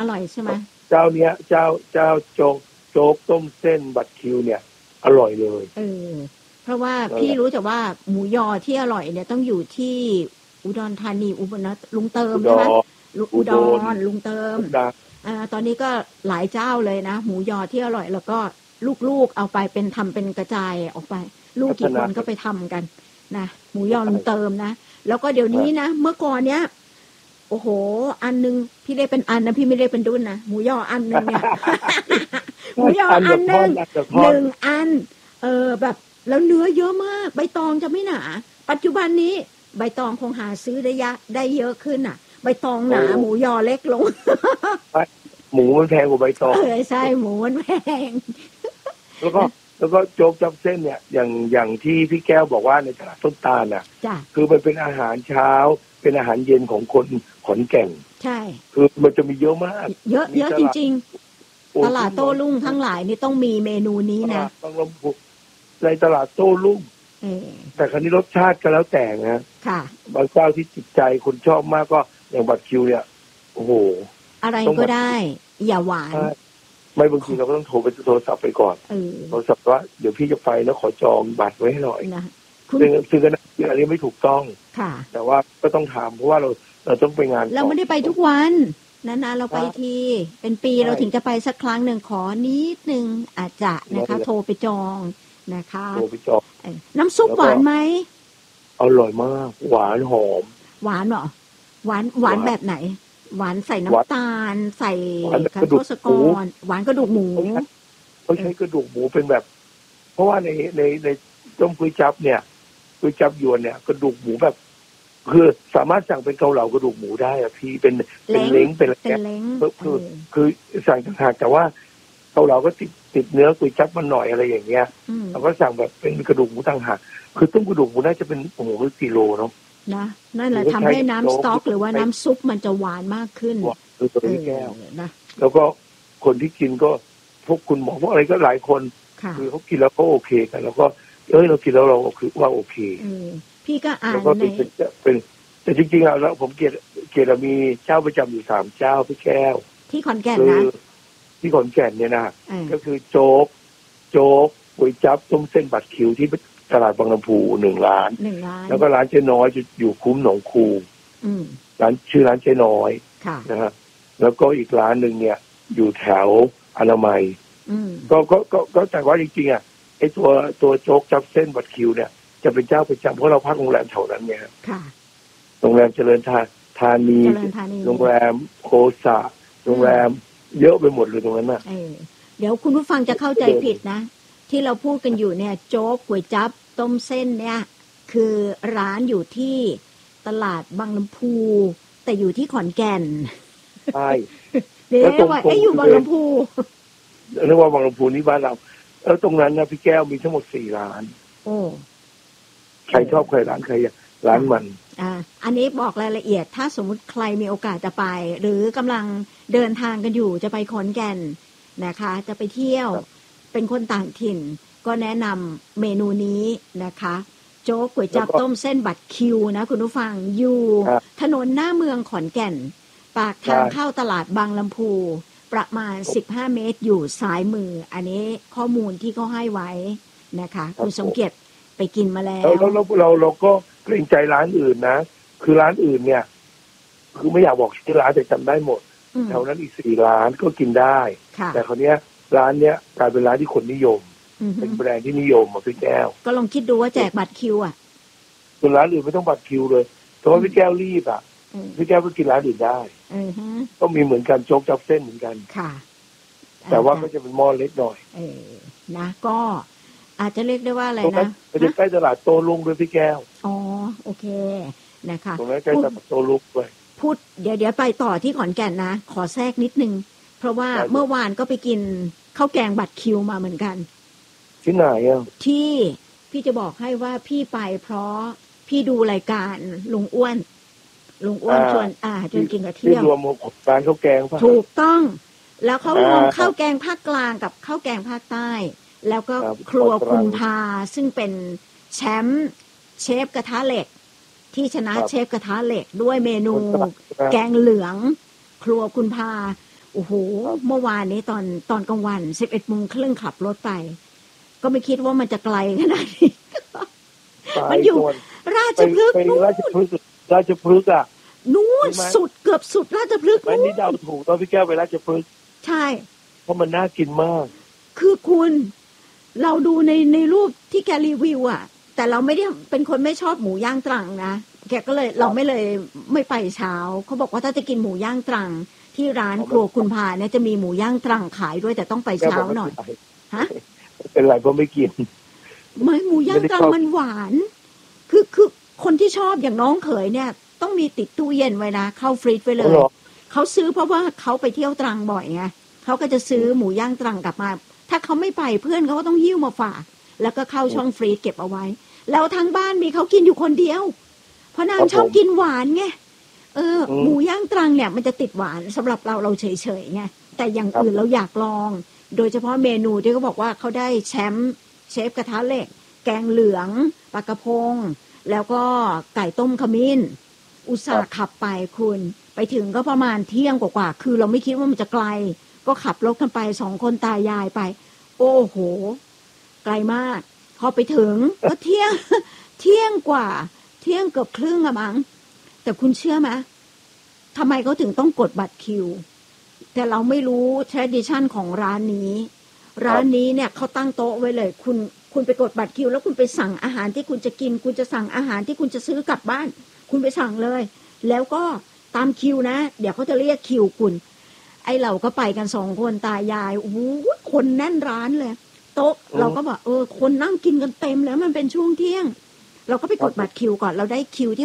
อร่อยใช่ไหมเจ้าเนี้ยเจ้าโจ๊กต้มเส้นบัตรคิวเนี่ยอร่อยเลยเพราะว่าพี่รู้แต่ว่าหมูยอที่อร่อยเนี่ยต้องอยู่ที่อุดรธานีอุบลลุงเติมใช่ไหมอุดรลุงเติมตอนนี้ก็หลายเจ้าเลยนะหมูยอที่อร่อยแล้วก็ลูกๆเอาไปเป็นทำเป็นกระจายออกไปลูกกี่คนก็ไปทำกันนะหมูยอลุงเติมนะแล้วก็เดี๋ยวนี้นะเมื่อก่อนเนี้ยโอ้โหอันนึงพี่ได้เป็นอันนะพี่ไม่ได้เป็นดุนนะหมูยออันนึงเนี่ยหมูยออันนึง1 อันแบบแล้วเนื้อเยอะมากใบตองจะไม่หนาปัจจุบันนี้ใบตองคงหาซื้อได้เยอะขึ้นอ่ะใบตองหนาหมูยอเล็กลงหมูมันแพงกว่าใบตองใช่หมูมันแพงแล้วก็โจ๊กจับเส้นเนี่ยอย่างที่พี่แก้วบอกว่าในตลาดต้นตาลน่ะคือมันเป็นอาหารเช้าเป็นอาหารเย็นของคนขอนแก่นใช่คือมันจะมีเยอะมากเยอะจริงๆตลาดโต้รุ่งทั้งหลายนี่ต้องมีเมนูนี้นะต้องลงในตลาดโต้รุ่งแต่ครั้นี้รสชาติก็แล้วแต่นะบางเจ้าที่จิตใจคนชอบมากก็อย่างบัตรคิวเนี่ยโอ้โหอะไรก็ได้อย่าหวานไม่บางทีเราก็ต้องโทรศัพท์ไปก่อนโทรศัพท์ว่าเดี๋ยวพี่จะไปแล้วขอจองบัตรไว้ให้หน่อยซึ่งอันนี้ไม่ถูกต้องแต่ว่าก็ต้องถามเพราะว่าเราต้องไปงานเราไม่ได้ไปทุกวันนะเราไปทีเป็นปีเราถึงจะไปสักครั้งหนึ่งขอนิดนึงอาจจะนะคะโทรไปจองนะคะโทรไปจองน้ำซุปหวานไหมอร่อยมากหวานหอมหวานเหรอหวานแบบไหนหวานใส่น้ำตาลใส่กระดูกหมูหวานกระดูกหมูเขาใช้กระดูกหมูเป็นแบบเพราะว่าในต้มก๋วยจั๊บเนี่ยก๋วยจั๊บยวนเนี่ยกระดูกหมูแบบคือสามารถสั่งเป็นเกาเหลากระดูกหมูได้อะพี่เป็นเล้งเป็นอะไรคือสั่งต่างหากแต่ว่าเกาเหลาก็ติดเนื้อก๋วยจั๊บมันหน่อยอะไรอย่างเงี้ยเราก็สั่งแบบเป็นกระดูกหมูต่างหากคือต้มกระดูกหมูน่าจะเป็นโอ้โหกิโลเนาะนะนั่นแหละทำให้น้ำสต๊อกหรือว่าน้ำซุปมันจะหวานมากขึ้นคือตัวนี้แก้วนะแล้วก็คนที่กินก็พวกคุณหมอพวกอะไรก็หลายคนคือเขากินแล้วก็โอเคกันแล้วก็เรากินแล้วเราคือว่าโอเคพี่ก็อ่านในเป็นแต่จริงๆแล้วผมเกียรติมีเจ้าประจำอยู่3เจ้าพี่แก้วที่ขอนแก่นนะที่ขอนแก่นเนี่ยนะก็คือโจ๊กก๋วยจั๊บต้มเส้นบัตรคิวที่ตลาดบางลำพู1 ร้านแล้วก็ร้านเจ๊น้อยจะอยู่คุ้มหนองคูร้านชื่อร้านเจ๊น้อยนะฮะแล้วก็อีกร้านหนึ่งเนี่ยอยู่แถวอนามัยก็แต่ว่าจริงๆอ่ะไอ้ตัวโจ๊กจับเส้นบัตรคิวเนี่ยจะเป็นเจ้าประจำเพราะเราพักโรงแรมแถวนั้นเนี่ยโรงแรมเจริญธานีโรงแรมโคสะโรงแรมเยอะไปหมดเลยตรงนั้นน่ะเดี๋ยวคุณผู้ฟังจะเข้าใจผิดนะที่เราพูดกันอยู่เนี่ยโจ๊กก๋วยจั๊บต้มเส้นเนี่ยคือร้านอยู่ที่ตลาดบางลำพูแต่อยู่ที่ขอนแก่นใช่เดี๋ยวว่าอยู่บางลำพูเรียกว่าบางลำพูนี่บ้านเราแล้วตรงนั้นนะพี่แก้วมีทั้งหมด4 ร้านโอ้ใครชอบใครร้านใครร้านมันอันนี้บอกรายละเอียดถ้าสมมุติใครมีโอกาสจะไปหรือกำลังเดินทางกันอยู่จะไปขอนแก่นนะคะจะไปเที่ยวเป็นคนต่างถิ่นก็แนะนำเมนูนี้นะคะโจ๊กก๋วยจั๊บต้มเส้นบัตรคิวนะคุณผู้ฟังอยู่ถนนหน้าเมืองขอนแก่นปากทางเข้าตลาดบางลำพูประมาณ15 เมตรอยู่ซ้ายมืออันนี้ข้อมูลที่เขาให้ไว้นะคะคุณสมเกียรติไปกินมาแล้วเราก็เกรงใจร้านอื่นนะคือร้านอื่นเนี่ยคือไม่อยากบอกชื่อร้านแต่จำได้หมดแถวนั้นอีก4 ร้านก็กินได้แต่คราวนี้ร้านเนี้ยกลายเป็นร้านที่คนนิยมเป็นแบรนด์ที่นิยมพี่แก้วก็ลองคิดดูว่าแจกบัตรคิวอ่ะส่วนร้านอื่นไม่ต้องบัตรคิวเลยเพราะว่าพี่แก้วรีบอ่ะพี่แก้วก็กินร้านอื่นได้ก็มีเหมือนกันโจ๊กจับเส้นเหมือนกันค่ะแต่ว่าก็จะเป็นหม้อเล็กหน่อยนะก็อาจจะเรียกได้ว่าอะไรนะจะใกล้ตลาดโตลุงด้วยพี่แก้วอ๋อโอเคนะคะตรงนั้นใกล้ตลาดโตลุงด้วยพูดเดี๋ยวไปต่อที่ขอนแก่นนะขอแทรกนิดนึงเพราะว่าเมื่อวานก็ไปกินข้าวแกงบัตรคิวมาเหมือนกันที่ไหนอ่ะที่พี่จะบอกให้ว่าพี่ไปเพราะพี่ดูรายการลุงอ้วนชวนกินกระเทียมรวมร้านข้าวแกงถูกต้องแล้วเขารวมข้าวแกงภาคกลางกับข้าวแกงภาคใต้แล้วก็ครัวคุณพาซึ่งเป็นแชมป์เชฟกระทะเหล็กที่ชนะเชฟกระทะเหล็กด้วยเมนูแกงเหลืองครัวคุณพาโอ้โหเมื่อวานนี้ตอนกลางวัน11:30ขับรถไปก็ไม่คิดว่ามันจะไกลขนาดนี้มันอยู่ราชพฤกษ์นู่นราชพฤกษ์อ่ะนู่นสุดเกือบสุดราชพฤกษ์นู่นนี่เดาถูกตอนพี่แก้วไปราชพฤกษ์ใช่เพราะมันน่ากินมากคือคุณเราดูในรูปที่แกรีวิวอ่ะแต่เราไม่ได้เป็นคนไม่ชอบหมูย่างตรังนะแกก็เลยเราไม่ไปเช้าเขาบอกว่าถ้าจะกินหมูย่างตรังที่ร้านครัวคุณพาเนี่ยจะมีหมูย่างตรังขายด้วยแต่ต้องไปเช้าหน่อยฮะเป็นไรเพราะไม่กินไม่หมูย่างตรังมันหวานคือคนที่ชอบอย่างน้องเขยเนี่ยต้องมีติดตู้เย็นไว้นะเข้าฟรีซไว้เลยเขาซื้อเพราะว่าเขาไปเที่ยวตรังบ่อยไงเขาก็จะซื้อหมูย่างตรังกลับมาถ้าเขาไม่ไปเพื่อนเขาก็ต้องหิ้วมาฝากแล้วก็เข้าช่องฟรีซเก็บเอาไว้แล้วทั้งบ้านมีเขากินอยู่คนเดียวเพราะนางชอบกินหวานไงหมูย่างตรังเนี่ยมันจะติดหวานสำหรับเราเฉยๆไงแต่อย่างอื่นเราอยากลองโดยเฉพาะเมนูที่เขาบอกว่าเขาได้แชมป์เชฟกระทะเหล็กแกงเหลืองปลากระพงแล้วก็ไก่ต้มขมิ้นอุตส่าห์ขับไปคุณไปถึงก็ประมาณเที่ยงกว่าคือเราไม่คิดว่ามันจะไกลก็ขับรถกันไป2 คนตายายไปโอ้โหไกลมากพอไปถึงก็เที่ยงกว่าเที่ยงเกือบครึ่งอะมั้งแต่คุณเชื่อไหมทำไมเขาถึงต้องกดบัตรคิวแต่เราไม่รู้ tradition ของร้านนี้เนี่ยเขาตั้งโต๊ะไว้เลยคุณไปกดบัตรคิวแล้วคุณไปสั่งอาหารที่คุณจะกินคุณจะสั่งอาหารที่คุณจะซื้อกลับบ้านคุณไปสั่งเลยแล้วก็ตามคิวนะเดี๋ยวเขาจะเรียกคิวคุณไอเราก็ไปกัน2 คนตายายโอ้โหคนแน่นร้านเลยโต๊ะเราก็บอกคนนั่งกินกันเต็มแล้วมันเป็นช่วงเที่ยงเราก็ไปกดบัตรคิวก่อนเราได้คิวที่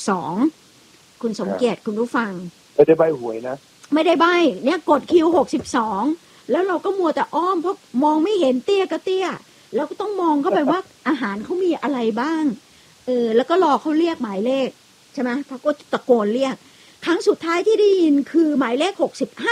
62คุณสมเกียรติคุณผู้ฟังไม่ได้ใบหวยนะไม่ได้ใบเนี่ยกดคิว62แล้วเราก็มัวแต่อ้อมเพราะมองไม่เห็นเตี้ยก็เตี้ยแล้วก็ต้องมองเข้าไปว่าอาหารเขามีอะไรบ้างแล้วก็รอเขาเรียกหมายเลขใช่ไหมเขาก็ตะโกนเรียกครั้งสุดท้ายที่ได้ยินคือหมายเลข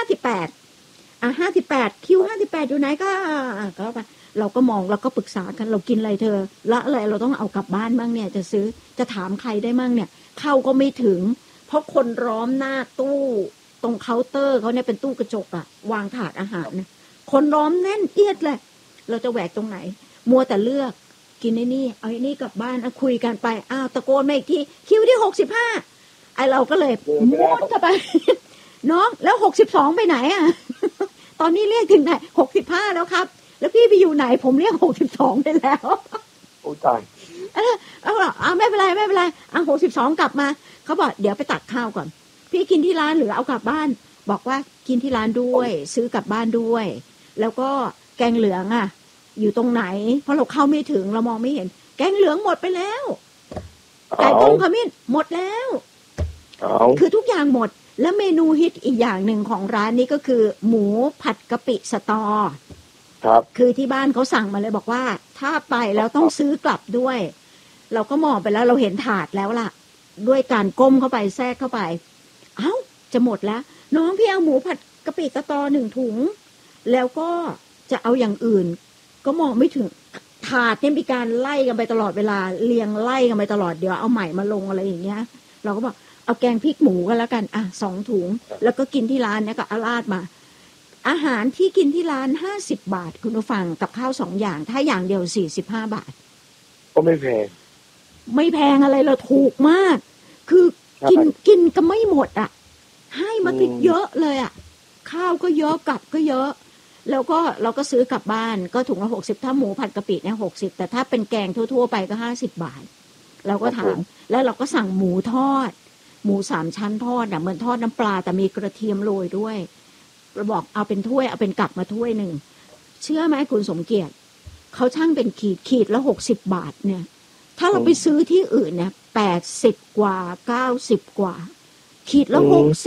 58คิว58อยู่ไหนก็ไปเราก็มองเราก็ปรึกษากันเรากินอะไรเธอละอะไรเราต้องเอากลับบ้านบ้างเนี่ยจะซื้อจะถามใครได้มั่งเนี่ยเข้าก็ไม่ถึงเพราะคนร้อมหน้าตู้ตรงเคาน์เตอร์เขาเนี่ยเป็นตู้กระจกอะวางถาดอาหารนะคนร้อมแน่นเอียดเลยเราจะแหวกตรงไหนมัวแต่เลือกกินไอ้นี่เอาไอ้นี่กลับบ้านคุยกันไปตะโกนมาอีกทีคิวที่65ไอเราก็เลยม้วนเข้าไปน้องแล้ว62ไปไหนอะตอนนี้เรียกถึงไหน65แล้วครับแล้วพี่ไปอยู่ไหนผมเรียก62ไปแล้วโอ้ตายไม่เป็นไร62กลับมาเขาบอกเดี๋ยวไปตักข้าวก่อนพี่กินที่ร้านหรือเอากลับบ้านบอกว่ากินที่ร้านด้วยซื้อกลับบ้านด้วยแล้วก็แกงเหลืองอยู่ตรงไหนเพราะเราเข้าไม่ถึงเรามองไม่เห็นแกงเหลืองหมดไปแล้วไก่ต้มขมิ้นหมดแล้วคือทุกอย่างหมดแล้วเมนูฮิตอีกอย่างหนึ่งของร้านนี้ก็คือหมูผัดกะปิสตอครับคือที่บ้านเขาสั่งมาเลยบอกว่าถ้าไปแล้วต้องซื้อกลับด้วยเราก็มองไปแล้วเราเห็นถาดแล้วล่ะด้วยการก้มเข้าไปแทรกเข้าไปจะหมดแล้วน้องพี่เอาหมูผัดกะปิสตอ1 ถุงแล้วก็จะเอาอย่างอื่นก็มองไม่ถึงถาดเนี่ยมีการไล่กันไปตลอดเวลาเรียงไล่กันไปตลอดเดี๋ยวเอาใหม่มาลงอะไรอย่างเงี้ยเราก็บอกเอาแกงพริกหมูกันแล้วกัน2 ถุงแล้วก็กินที่ร้านเนี่ยก็ราดมาอาหารที่กินที่ร้าน50 บาทคุณผู้ฟังกับข้าว2 อย่างถ้าอย่างเดียว45 บาทก็ไม่แพงอะไรเราถูกมากคือกินก็ไม่หมดให้มาติดเยอะเลยข้าวก็เยอะกับก็เยอะแล้วก็เราก็ซื้อกลับบ้านก็ถุงละ60ถ้าหมูผัดกะปิเนี่ย60แต่ถ้าเป็นแกงทั่วๆไปก็50 บาทเราก็ถามแล้วเราก็สั่งหมูทอดหมู3 ชั้นทอดเหมือนทอดน้ำปลาแต่มีกระเทียมโรยด้วยเราบอกเอาเป็นถ้วยเอาเป็นกลับมาถ้วย1เชื่อไหมคุณสมเกียรติเขาช่างเป็นขีดละ60 บาทเนี่ยถ้าเราไปซื้อที่อื่นเนี่ย80 กว่า90 กว่าขีดละ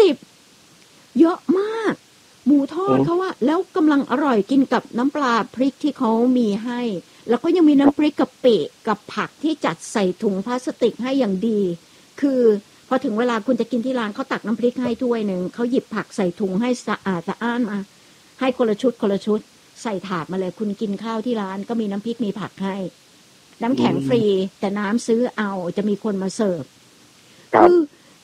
60เยอะมากหมูทอดเขาว่าแล้วกำลังอร่อยกินกับน้ำปลาพริกที่เขามีให้แล้วก็ยังมีน้ำพริกกะปิกับผักที่จัดใส่ถุงพลาสติกให้อย่างดีคือพอถึงเวลาคุณจะกินที่ร้านเขาตักน้ำพริกให้ถ้วยนึงเขาหยิบผักใส่ถุงให้สะอาดมาให้คนละชุดใส่ถาดมาเลยคุณกินข้าวที่ร้านก็มีน้ำพริกมีผักให้น้ำแข็งฟรีแต่น้ำซื้อเอาจะมีคนมาเสิร์ฟคือ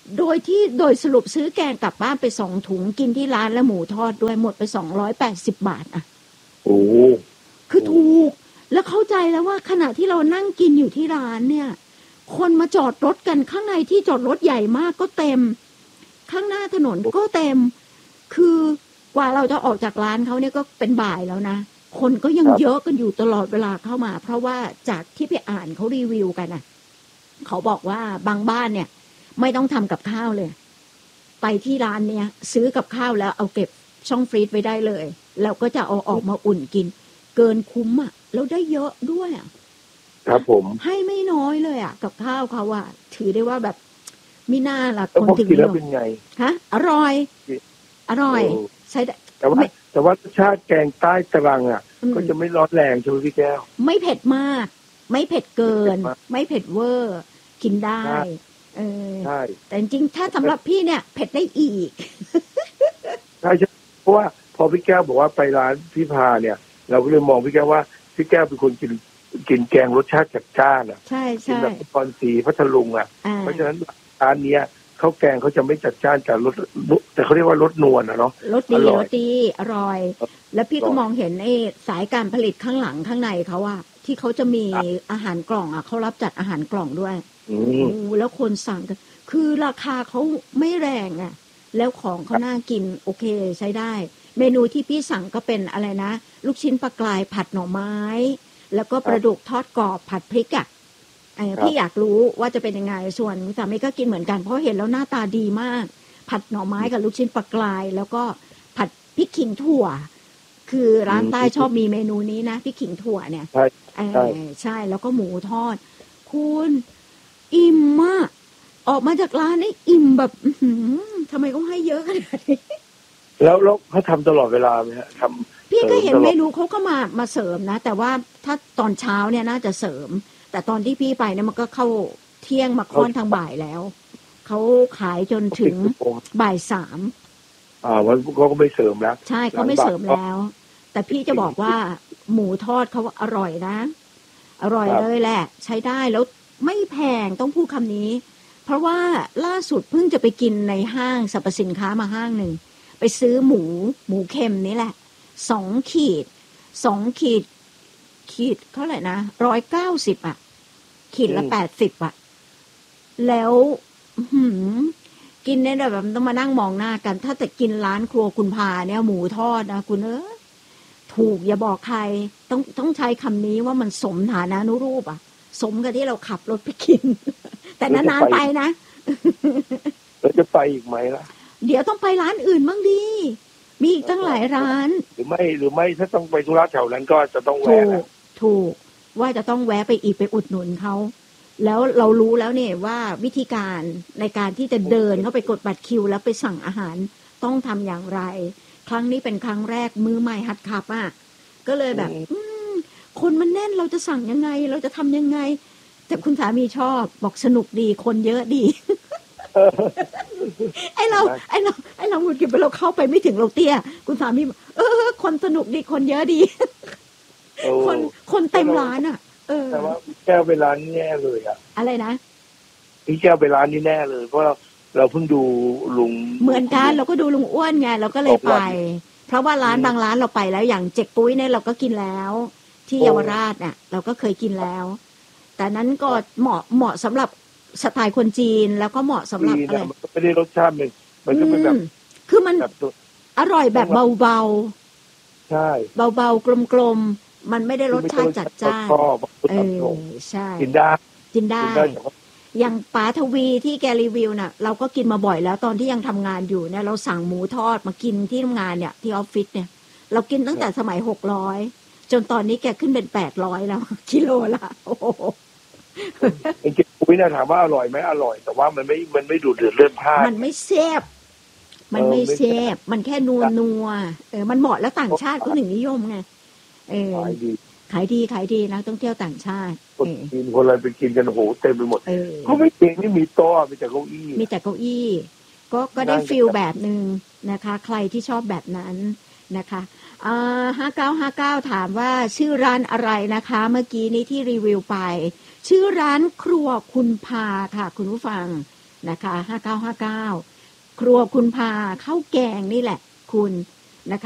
โดยสรุปซื้อแกงกลับบ้านไป2 ถุงกินที่ร้านและหมูทอดด้วยหมดไป280 บาทอ่ะโอ้คือถูกแล้วเข้าใจแล้วว่าขณะที่เรานั่งกินอยู่ที่ร้านเนี่ยคนมาจอดรถกันข้างในที่จอดรถใหญ่มากก็เต็มข้างหน้าถนนก็เต็มคือกว่าเราจะออกจากร้านเขาเนี่ยก็เป็นบ่ายแล้วนะคนก็ยังเยอะกันอยู่ตลอดเวลาเข้ามาเพราะว่าจากที่ไปอ่านเขารีวิวกันน่ะเขาบอกว่าบางบ้านเนี่ยไม่ต้องทำกับข้าวเลยไปที่ร้านเนี่ยซื้อกับข้าวแล้วเอาเก็บช่องฟรีซไว้ได้เลยแล้วก็จะเอาออกมาอุ่นกินเกินคุ้มอ่ะแล้วได้เยอะด้วยอ่ะครับผมให้ไม่น้อยเลยอ่ะกับข้าวเขาอ่ะถือได้ว่าแบบมิน่าล่ะคนถึงแล้วเป็นไงฮะอร่อยใช้แต่ว่ารสชาติแกงใต้ตรังอ่ะก็จะไม่ร้อนแรงใช่ไหมพี่แก้วไม่เผ็ดมากไม่เผ็ดเกินไม่เผ็ดเวอร์กินได้ใช่แต่จริงถ้าสำหรับพี่เนี่ยเผ็ดได้อีกใช่เพราะว่าพอพี่แก้วบอกว่าไปร้านพี่พาเนี่ยเราก็เลยมองพี่แก้วว่าพี่แก้วเป็นคนกินแกงรสชาติจัดจ้านอ่ะใช่กินแบบนครศรีพัทลุงอ่ะเพราะฉะนั้นร้านเนี้ยข้าวแกงเขาจะไม่จัดจ้านแต่รสแต่เขาเรียกว่ารสนวลนะเนาะรสดีอร่อยแล้วพี่ก็มองเห็นไอ้สายการผลิตข้างหลังข้างในเขาอะที่เขาจะมีอาหารกล่องอะเขารับจัดอาหารกล่องด้วยแล้วคนสั่งกันคือราคาเขาไม่แรงอะแล้วของเขาน่ากินโอเคใช้ได้เมนูที่พี่สั่งก็เป็นอะไรนะลูกชิ้นปลากรายผัดหน่อไม้แล้วก็ปลาดุกทอดกรอบผัดพริกอะพี่อยากรู้ว่าจะเป็นยังไงส่วนสามีก็กินเหมือนกันเพราะเห็นแล้วหน้าตาดีมากผัดหน่อไม้กับลูกชิ้นปลากรายแล้วก็ผัดพริกขิงถั่วคือร้านใต้ชอบมีเมนูนี้นะพริกขิงถั่วเนี่ยใช่แล้วก็หมูทอดคุณอิ่มมากออกมาจากร้านนี่อิ่มแบบทำไมเขาให้เยอะขนาดนี้แล้วเขาทำตลอดเวลาไหมฮะทำพี่ก็เห็นเมนูเขาก็มาเสริมนะแต่ว่าถ้าตอนเช้าเนี่ยน่าจะเสริมแต่ตอนที่พี่ไปเนี่ยมันก็เข้าเที่ยงมาค่อนทางบ่ายแล้วเขาขายจนถึงบ่าย 3 วันเขาก็ไม่เสริมแล้วใช่เขาไม่เสริมแล้วแต่พี่จะบอกว่าหมูทอดเขาอร่อยนะอร่อยเลยแหละใช้ได้แล้วไม่แพงต้องพูดคำนี้เพราะว่าล่าสุดเพิ่งจะไปกินในห้างสรรพสินค้ามาห้างหนึ่งไปซื้อหมูเค็มนี่แหละ2 ขีดเท่าไหร่นะ190อ่ะขีดละ80อ่ะแล้วกินเนี่ยแบบต้องมานั่งมองหน้ากันถ้าแต่กินร้านครัวคุณพาเนี่ยหมูทอดนะคุณถูกอย่าบอกใครต้องใช้คำนี้ว่ามันสมฐานานุรูปอ่ะสมกับที่เราขับรถไปกินแต่นานๆไปนะเราจะไปอีกไหมล่ะเดี๋ยวต้องไปร้านอื่นบ้างดีมีอีกตั้งหลายร้านหรือไม่ถ้าต้องไปธุระแถวนั้นก็จะต้องแวะถูกว่าจะต้องแวะไปอีกไปอุดหนุนเขาแล้วเรารู้แล้วเนี่ยว่าวิธีการในการที่จะเดินเข้าไปกดบัตรคิวแล้วไปสั่งอาหารต้องทำอย่างไรครั้งนี้เป็นครั้งแรกมือใหม่หัดขับอ่ะก็เลยแบบคนมันแน่นเราจะสั่งยังไงเราจะทำยังไงแต่คุณสามีชอบบอกสนุกดีคนเยอะดีไอเราหงุดหงิดไปเราเข้าไปไม่ถึงเราเตี้ยคุณสามีคนสนุกดีคนเยอะดีคนเต็มร้านอ่ะแต่ว่าแก้วไปร้านนี้แน่เลยอ่ะอะไรนะพี่แก้วไปร้านนี้แน่เลยเพราะเราเพิ่งดูลุงเหมือนกันเราก็ดูลุงอ้วนไงเราก็เลยไปเพราะว่าร้านบางร้านเราไปแล้วอย่างเจ๊กปุ้ยเนี่ยเราก็กินแล้วที่เยาวราชน่ะเราก็เคยกินแล้วแต่นั้นก็เหมาะสำหรับสไตล์คนจีนแล้วก็เหมาะสำหรับอะไรมันไม่ได้รสชาติมันก็เป็นแบบคือมันอร่อยแบบเบาๆใช่เบาๆกลมๆมันไม่ได้รสชาติจัดจ้านใช่กินได้อย่างป๋าทวีที่แกรีวิวน่ะเราก็กินมาบ่อยแล้วตอนที่ยังทำงานอยู่เนี่ยเราสั่งหมูทอดมากินที่ทำงานเนี่ยที่ออฟฟิศเนี่ยเรากินตั้งแต่สมัย600จนตอนนี้แกขึ้นเป็น800แล้วกิโลละโอ้จริงๆปุ้ยนะถามว่าอร่อยไหมอร่อยแต่ว่ามันไม่ดูดเดือดเลื่อนพลาดมันไม่แซ่บมันแค่นัวมันเหมาะแล้วต่างชาติก็ถึงนิยมไงขายดีนะต้องเที่ยวต่างชาติกินคนอะไรไปกินกันโหเต็มไปหมดเขาไม่เก่งนี่มีโต๊ะมีแต่เก้าอี้ก็ได้ฟีลแบบนึงนะคะใครที่ชอบแบบนั้นนะคะ5959ถามว่าชื่อร้านอะไรนะคะเมื่อกี้นี้ที่รีวิวไปชื่อร้านครัวคุณพาค่ะคุณผู้ฟังนะคะ5959ครัวคุณพาข้าวแกงนี่แหละคุณ